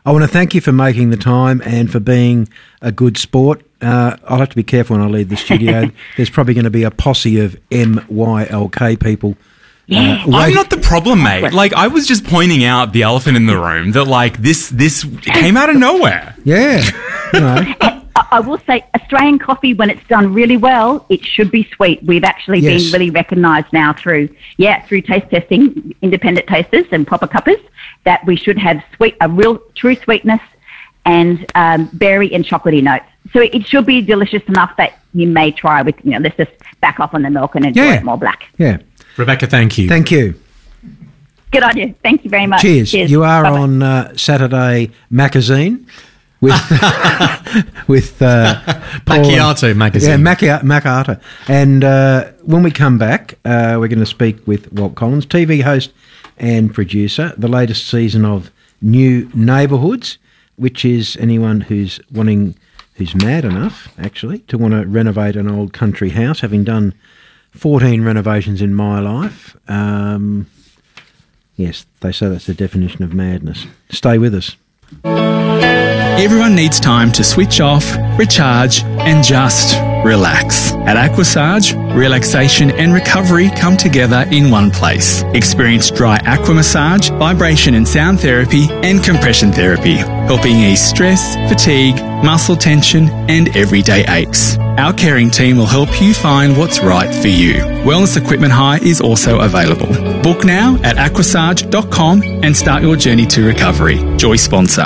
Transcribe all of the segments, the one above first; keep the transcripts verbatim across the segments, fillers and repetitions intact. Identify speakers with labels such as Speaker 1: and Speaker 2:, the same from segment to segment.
Speaker 1: I want to thank you for making the time and for being a good sport. Uh, I'll have to be careful when I leave the studio. There's probably going to be a posse of M Y L K people.
Speaker 2: Yeah. Uh, I'm not the problem, mate. Like, I was just pointing out the elephant in the room that, like, this this came out of nowhere.
Speaker 1: Yeah. You know.
Speaker 3: I will say Australian coffee, when it's done really well, it should be sweet. We've actually yes. been really recognised now through, yeah, through taste testing, independent tasters and proper cuppers, that we should have sweet, a real true sweetness and um, berry and chocolatey notes. So it should be delicious enough that you may try with, you know, let's just back off on the milk and enjoy
Speaker 1: yeah.
Speaker 3: it more black.
Speaker 1: Yeah.
Speaker 2: Rebecca, thank you.
Speaker 1: Thank you.
Speaker 3: Good on you. Thank you very much.
Speaker 1: Cheers.
Speaker 3: Cheers.
Speaker 1: You are
Speaker 3: Bye-bye.
Speaker 1: on uh, Saturday Magazine with with uh,
Speaker 2: Macchiato Magazine.
Speaker 1: Yeah, Macchi- Macchiato. And uh, when we come back, uh, we're going to speak with Walt Collins, T V host and producer, the latest season of New Neighbourhoods, which is anyone who's wanting, who's mad enough, actually, to want to renovate an old country house, having done fourteen renovations in my life. Um, yes, they say that's the definition of madness. Stay with us.
Speaker 4: Everyone needs time to switch off, recharge, and just relax. At Aquasage, relaxation and recovery come together in one place. Experience dry aqua massage, vibration and sound therapy, and compression therapy, helping ease stress, fatigue, muscle tension, and everyday aches. Our caring team will help you find what's right for you. Wellness equipment hire is also available. Book now at aquasage dot com and start your journey to recovery. Joy sponsor.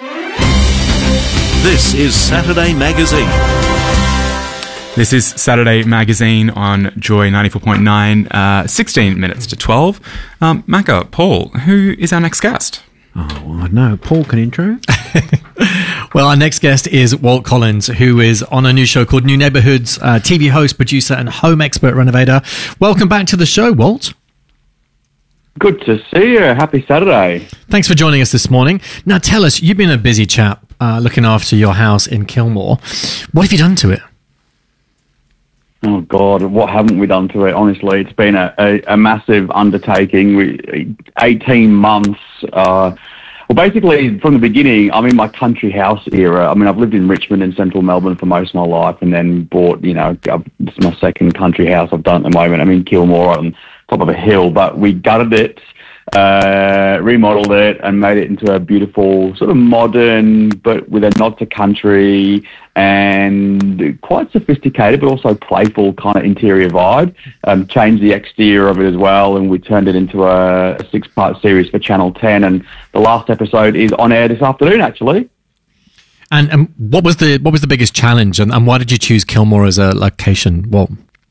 Speaker 5: This is Saturday Magazine.
Speaker 2: This is Saturday Magazine on Joy ninety-four point nine, uh, sixteen minutes to twelve. Um, Macca, Paul, who is our next guest?
Speaker 1: Oh, I know. Paul can intro.
Speaker 6: Well, our next guest is Walt Collins, who is on a new show called New Neighbourhoods, uh, T V host, producer, and home expert renovator. Welcome back to the show, Walt.
Speaker 7: Good to see you. Happy Saturday.
Speaker 6: Thanks for joining us this morning. Now, tell us, you've been a busy chap uh, looking after your house in Kilmore. What have you done to it?
Speaker 7: Oh, God, what haven't we done to it? Honestly, it's been a, a, a massive undertaking. We eighteen months. Uh, well, basically, from the beginning, I'm in my country house era. I mean, I've lived in Richmond in central Melbourne for most of my life and then bought, you know, it's my second country house I've done at the moment. I'm in Kilmore on top of a hill, but we gutted it, uh, remodeled it and made it into a beautiful sort of modern, but with a nod to country and quite sophisticated, but also playful kind of interior vibe. Um, changed the exterior of it as well, and we turned it into a, a six-part series for Channel ten, and the last episode is on air this afternoon, actually.
Speaker 6: And, and what was the what was the biggest challenge, and, and why did you choose Kilmore as a location? Well,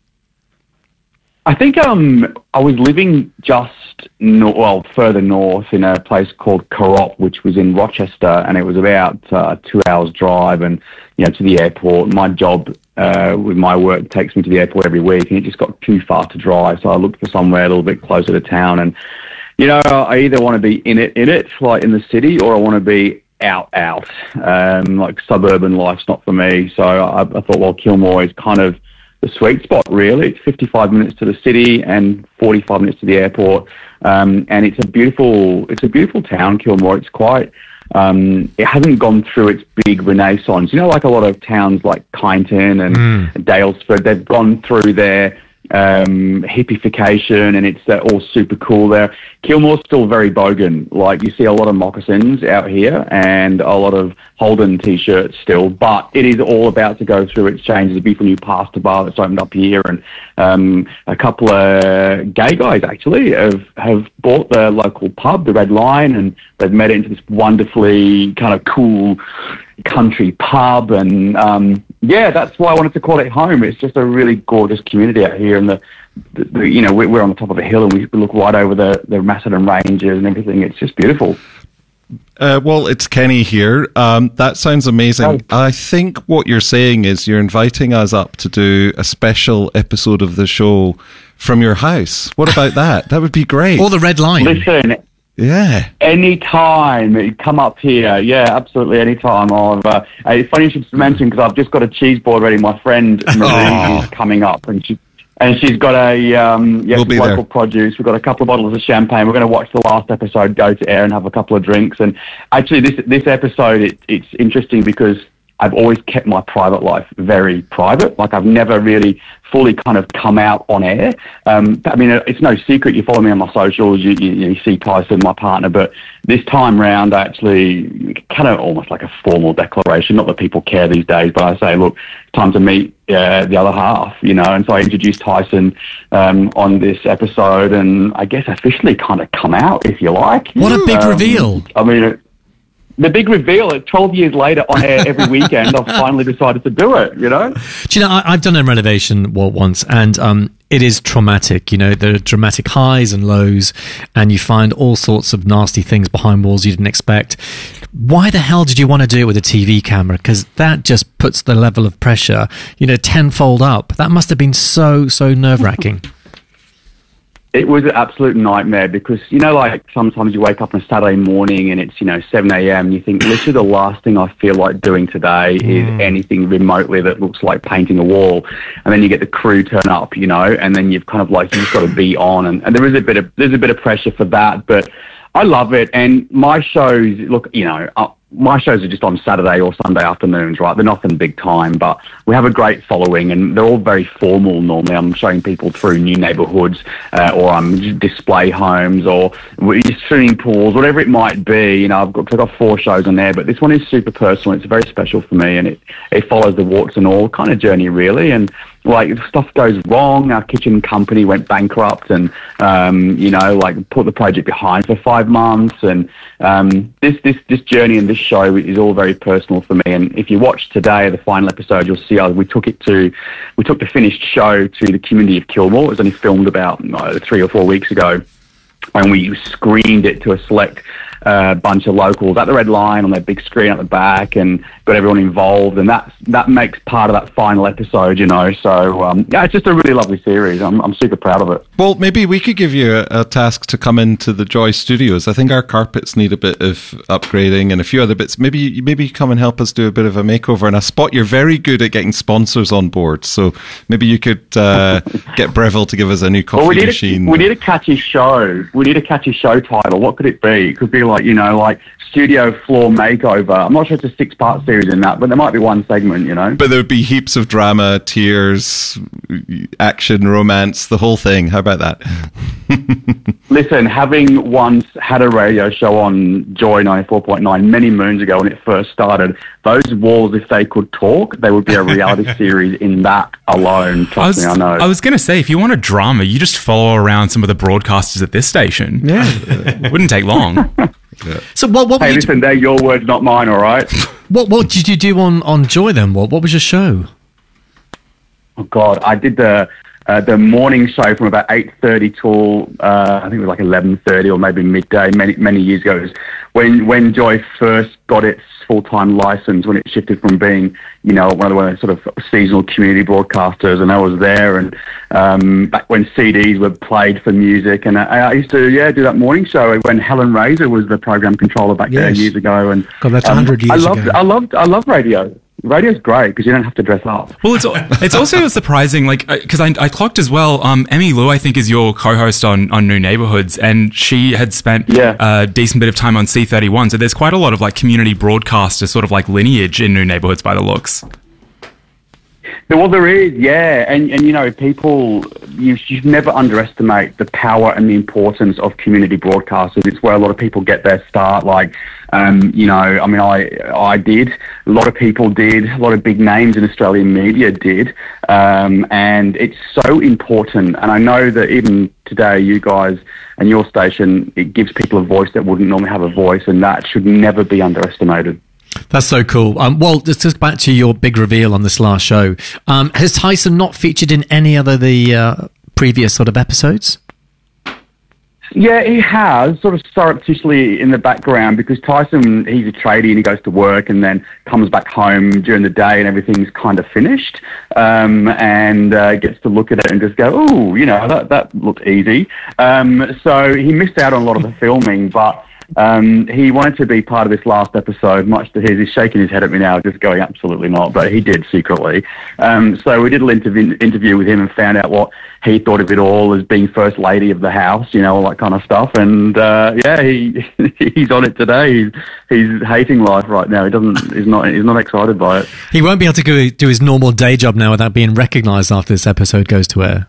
Speaker 7: I think um, I was living just no- well further north in a place called Corop, which was in Rochester, and it was about uh, two hours drive, and you know, to the airport. My job uh, with my work takes me to the airport every week, and it just got too far to drive. So I looked for somewhere a little bit closer to town, and you know, I either want to be in it, in it, like in the city, or I want to be out, out. Um, like suburban life's not for me. So I, I thought, well, Kilmore is kind of the sweet spot, really. It's fifty-five minutes to the city and forty-five minutes to the airport, um, and it's a beautiful, it's a beautiful town, Kilmore. It's quite, um, it hasn't gone through its big renaissance. You know, like a lot of towns like Kyneton and mm. Daylesford, they've gone through their um, hippification, and it's uh, all super cool there. Kilmore's still very bogan. Like, you see a lot of moccasins out here and a lot of Holden T-shirts still, but it is all about to go through its changes. A beautiful new pasta bar that's opened up here, and um, a couple of gay guys actually have, have bought the local pub, the Red Lion, and they've made it into this wonderfully kind of cool country pub. And um, yeah, that's why I wanted to call it home. It's just a really gorgeous community out here, and the, the, the you know, we're on the top of a hill, and we look right over the, the Macedon Ranges and everything. It's just beautiful.
Speaker 8: Uh, well, it's Kenny here. Um, that sounds amazing.
Speaker 7: Oh.
Speaker 8: I think what you're saying is you're inviting us up to do a special episode of the show from your house. What about that? That would be great.
Speaker 6: Or the Red Lion.
Speaker 7: Listen,
Speaker 8: yeah.
Speaker 7: Anytime, come up here. Yeah, absolutely, anytime. I've, uh, it's funny you should mention, because I've just got a cheese board ready. My friend Marie
Speaker 8: Oh.
Speaker 7: is coming up, and she And she's got a um, yeah,
Speaker 8: We'll be
Speaker 7: local
Speaker 8: there.
Speaker 7: produce. We've got a couple of bottles of champagne. We're going to watch the last episode go to air and have a couple of drinks. And actually, this this episode it, it's interesting because I've always kept my private life very private. Like I've never really fully kind of come out on air. Um, I mean, it's no secret. You follow me on my socials. You, you, you see Tyson, my partner. But this time round, I actually kind of almost like a formal declaration. Not that people care these days, but I say, look, it's time to meet uh, the other half, you know. And so I introduced Tyson um, on this episode, and I guess officially kind of come out, if you like.
Speaker 6: What a big
Speaker 7: Um,
Speaker 6: reveal.
Speaker 7: I mean. It, The big reveal at twelve years later on air every weekend, I've finally decided to do it, you know?
Speaker 6: Do you know, I, I've done a renovation well, once, and um, it is traumatic. You know, there are dramatic highs and lows, and you find all sorts of nasty things behind walls you didn't expect. Why the hell did you want to do it with a T V camera? Because that just puts the level of pressure, you know, tenfold up. That must have been so, so nerve-wracking.
Speaker 7: It was an absolute nightmare because, you know, like sometimes you wake up on a Saturday morning and it's, you know, seven a.m. and you think, literally the last thing I feel like doing today is anything remotely that looks like painting a wall. And then you get the crew turn up, you know, and then you've kind of like, you've got to be on. And, and there is a bit of, there's a bit of pressure for that, but I love it. And my shows, look, you know, uh, my shows are just on Saturday or Sunday afternoons, right? They're nothing big time, but we have a great following and they're all very formal normally. I'm showing people through new neighbourhoods uh, or I'm um, display homes or swimming pools, whatever it might be. You know, I've got, I've got four shows on there, but this one is super personal. It's very special for me and it, it follows the warts and all kind of journey really. And like if stuff goes wrong, our kitchen company went bankrupt and, um, you know, like put the project behind for five months. And um, this, this, this journey and this show is all very personal for me. And if you watch today, the final episode, you'll see uh, we took it to, we took the finished show to the community of Kilmore. It was only filmed about uh, three or four weeks ago. And we screened it to a select uh, bunch of locals at the Red Lion on their big screen at the back and got everyone involved. And that, that makes part of that final episode, you know. So, um, yeah, it's just a really lovely series. I'm, I'm super proud of it.
Speaker 8: Well, maybe we could give you a, a task to come into the Joy Studios. I think our carpets need a bit of upgrading and a few other bits. Maybe maybe come and help us do a bit of a makeover. And I spot you're very good at getting sponsors on board. So maybe you could uh, get Breville to give us a new coffee
Speaker 7: well, we need
Speaker 8: machine.
Speaker 7: A, we need a catchy show. We need a catchy show title. What could it be? It could be like, you know, like Studio Floor Makeover. I'm not sure it's a six-part series in that, but there might be one segment, you know.
Speaker 8: But there would be heaps of drama, tears, action, romance, the whole thing. How about that?
Speaker 7: Listen, having once had a radio show on Joy ninety-four point nine many moons ago when it first started, those walls, if they could talk, they would be a reality series in that alone. Trust
Speaker 2: I was,
Speaker 7: me, I know.
Speaker 2: I was going to say, if you want a drama, you just follow around some of the broadcasters at this station.
Speaker 1: Yeah.
Speaker 2: It wouldn't take long.
Speaker 6: So what, what, were
Speaker 7: Hey,
Speaker 6: you,
Speaker 7: listen, they're your words, not mine, all right?
Speaker 6: what, what did you do on, on Joy then? What, what was your show?
Speaker 7: Oh, God, I did the uh, the morning show from about eight thirty till, uh, I think it was like eleven thirty or maybe midday many many years ago. It was when, when Joy first got its full-time license, when it shifted from being, you know, one of the sort of seasonal community broadcasters, and I was there, and um, back when C Ds were played for music, and I, I used to, yeah, do that morning show when Helen Razor was the program controller back there
Speaker 1: Yes.
Speaker 7: years ago. And
Speaker 1: God, that's
Speaker 7: um,
Speaker 1: one hundred years
Speaker 7: I loved,
Speaker 1: ago.
Speaker 7: I loved, I love radio. Radio's great because you don't have to dress up.
Speaker 2: Well, it's it's also surprising, like, because I, I clocked as well. Um, Emmy Lou, I think, is your co-host on, on New Neighborhoods, and she had spent
Speaker 7: Yeah.
Speaker 2: a decent bit of time on C thirty-one. So there's quite a lot of like community broadcaster sort of like lineage in New Neighborhoods by the looks.
Speaker 7: Well, there is, yeah, and and you know, people, you should never underestimate the power and the importance of community broadcasters. It's where a lot of people get their start. Like, um, you know, I mean, I I did, a lot of people did, a lot of big names in Australian media did, um, and it's so important. And I know that even today, you guys and your station, it gives people a voice that wouldn't normally have a voice, and that should never be underestimated.
Speaker 6: That's so cool. Um, well, let's just back to your big reveal on this last show. Um, has Tyson not featured in any other the uh, previous sort of episodes?
Speaker 7: Yeah, he has, sort of surreptitiously in the background, because Tyson, he's a tradie and he goes to work and then comes back home during the day and everything's kind of finished, um, and uh, gets to look at it and just go, oh, you know, that, that looked easy. Um, so he missed out on a lot of the filming, but Um, he wanted to be part of this last episode, much to his, he's shaking his head at me now, just going, absolutely not, but he did secretly. Um, so we did a little interview, interview with him and found out what he thought of it all as being first lady of the house, you know, all that kind of stuff. And, uh, yeah, he, he's on it today. He's, he's hating life right now. He doesn't, he's not, he's not excited by it.
Speaker 6: He won't be able to go do his normal day job now without being recognised after this episode goes to air.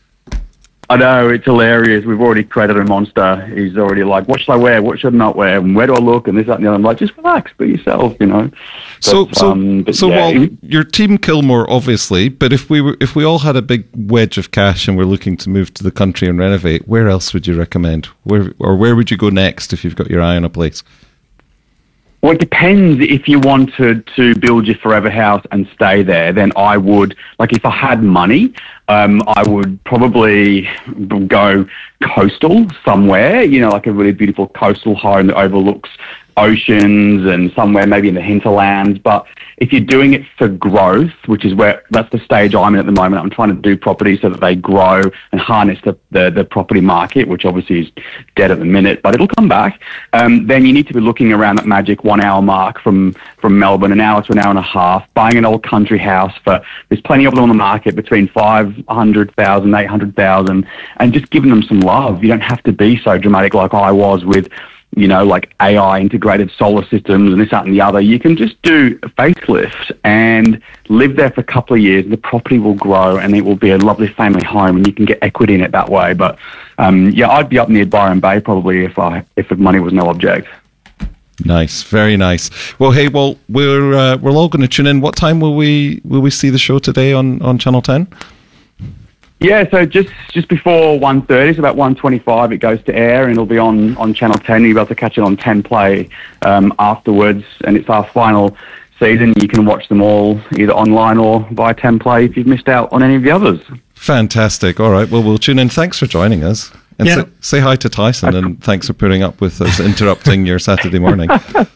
Speaker 7: I know, it's hilarious. We've already created a monster. He's already like, what should I wear? What should I not wear? And where do I look? And this, that, and the other. I'm like, just relax, be yourself, you know. But,
Speaker 8: so, so,
Speaker 7: um,
Speaker 8: so,
Speaker 7: yeah,
Speaker 8: while
Speaker 7: he,
Speaker 8: your team Kilmore, obviously, but if we were, if we all had a big wedge of cash and we're looking to move to the country and renovate, where else would you recommend? Where, or where would you go next if you've got your eye on a place?
Speaker 7: Well, it depends. If you wanted to build your forever house and stay there, then I would, like if I had money, um, I would probably go coastal somewhere, you know, like a really beautiful coastal home that overlooks oceans and somewhere maybe in the hinterlands. But if you're doing it for growth, which is where that's the stage I'm in at the moment, I'm trying to do properties so that they grow and harness the, the, the property market, which obviously is dead at the minute, but it'll come back. Um, then you need to be looking around that magic one hour mark from, from Melbourne, an hour to an hour and a half, buying an old country house for, there's plenty of them on the market between five hundred thousand, eight hundred thousand, and just giving them some love. You don't have to be so dramatic like I was with, you know, like A I integrated solar systems and this, that, and the other. You can just do a facelift and live there for a couple of years. The property will grow and it will be a lovely family home, and you can get equity in it that way. But um, yeah, I'd be up near Byron Bay probably if I if money was no object.
Speaker 8: Nice, very nice. Well, hey, well, we're uh, we're all going to tune in. What time will we will we see the show today on, on Channel ten?
Speaker 7: Yeah, so just, just before one thirty, so about one twenty-five, it goes to air, and it'll be on, on Channel ten. You'll be able to catch it on ten Play um, afterwards, and it's our final season. You can watch them all either online or via ten Play if you've missed out on any of the others.
Speaker 8: Fantastic. All right, well, we'll tune in. Thanks for joining us. And
Speaker 6: Yeah.
Speaker 8: say, say hi to Tyson, and thanks for putting up with us interrupting your Saturday morning.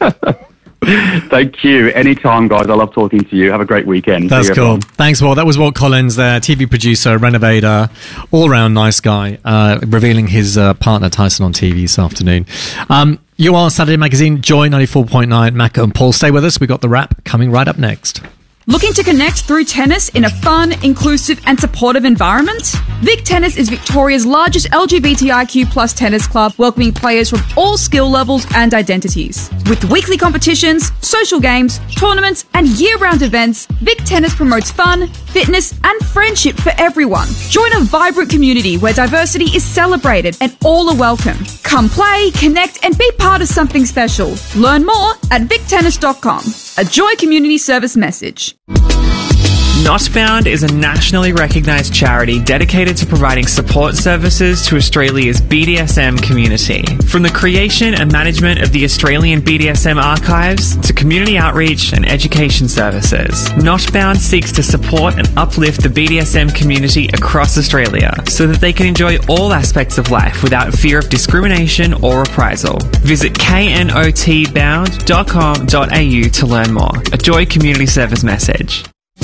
Speaker 7: Thank you. Anytime, guys. I love talking to you. Have a great weekend.
Speaker 6: That's
Speaker 7: See you,
Speaker 6: cool.
Speaker 7: everyone.
Speaker 6: Thanks, Walt. That was Walt Collins there, T V producer, renovator, all-round nice guy, uh, revealing his uh, partner Tyson on T V this afternoon. Um, you are Saturday Magazine, Joy ninety-four point nine, Macca and Paul. Stay with us. We've got the wrap coming right up next.
Speaker 9: Looking to connect through tennis in a fun, inclusive and supportive environment? Vic Tennis is Victoria's largest L G B T I Q plus tennis club, welcoming players from all skill levels and identities. With weekly competitions, social games, tournaments and year-round events, Vic Tennis promotes fun, fitness and friendship for everyone. Join a vibrant community where diversity is celebrated and all are welcome. Come play, connect and be part of something special. Learn more at vic tennis dot com. A Joy Community Service message.
Speaker 10: Notbound is a nationally recognised charity dedicated to providing support services to Australia's B D S M community. From the creation and management of the Australian B D S M archives to community outreach and education services, Notbound seeks to support and uplift the B D S M community across Australia so that they can enjoy all aspects of life without fear of discrimination or reprisal. Visit k n o t bound dot com dot a u to learn more. A Joy Community Service message.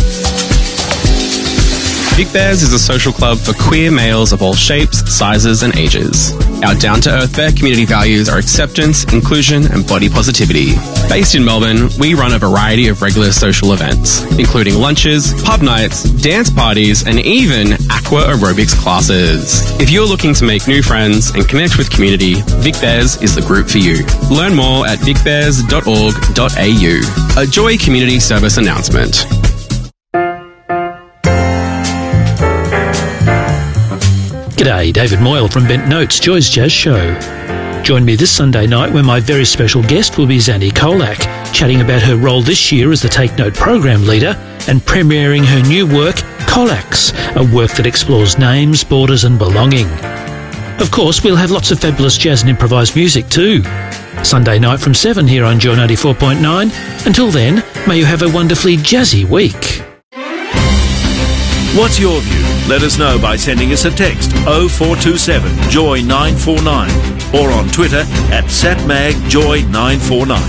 Speaker 11: Big Bears is a social club for queer males of all shapes, sizes and ages. Our down-to-earth Bear community values are acceptance, inclusion and body positivity. Based in Melbourne, we run a variety of regular social events, including lunches, pub nights, dance parties and even aqua aerobics classes. If you're looking to make new friends and connect with community, Big Bears is the group for you. Learn more at big bears dot org dot a u. A Joy Community Service announcement.
Speaker 12: G'day, David Moyle from Bent Notes, Joy's Jazz Show. Join me this Sunday night when my very special guest will be Zandy Kolak, chatting about her role this year as the Take Note program leader and premiering her new work, Kolaks, a work that explores names, borders and belonging. Of course, we'll have lots of fabulous jazz and improvised music too. Sunday night from seven here on Joy ninety-four point nine. Until then, may you have a wonderfully jazzy week.
Speaker 5: What's your view? Let us know by sending us a text oh four two seven joy nine four nine or on Twitter at satmagjoy nine four nine.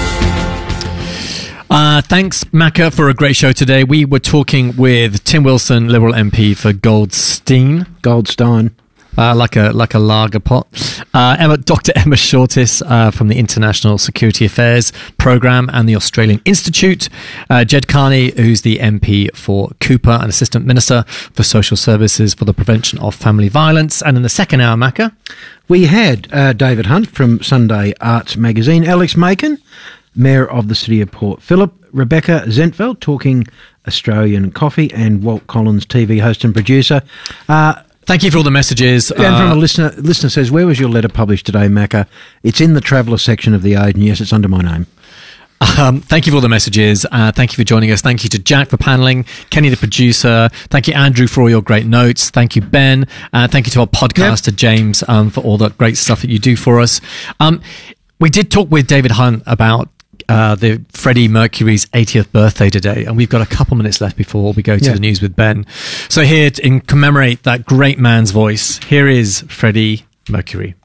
Speaker 6: Uh, thanks, Macca, for a great show today. We were talking with Tim Wilson, Liberal M P for Goldstein.
Speaker 1: Goldstein.
Speaker 6: Uh, like a like a lager pot. Uh, Emma, Doctor Emma Shortis uh, from the International Security Affairs Programme and the Australian Institute. Uh, Jed Carney, who's the M P for Cooper and Assistant Minister for Social Services for the Prevention of Family Violence. And in the second hour, Macca,
Speaker 1: we had uh, David Hunt from Sunday Arts Magazine, Alex Macon, Mayor of the City of Port Phillip, Rebecca Zentveld talking Australian coffee, and Walt Collins, T V host and producer. Uh,
Speaker 6: Thank you for all the messages.
Speaker 1: And from a listener, listener says, where was your letter published today, Macca? It's in the Traveller section of the Age, and yes, it's under my name.
Speaker 6: Um, thank you for all the messages. Uh, thank you for joining us. Thank you to Jack for paneling, Kenny the producer. Thank you, Andrew, for all your great notes. Thank you, Ben. Uh, thank you to our podcaster, yep. James, um, for all the great stuff that you do for us. Um, we did talk with David Hunt about Uh, the Freddie Mercury's eightieth birthday today, and we've got a couple minutes left before we go to yeah. the news with Ben. So here, to in commemorate that great man's voice, here is Freddie Mercury.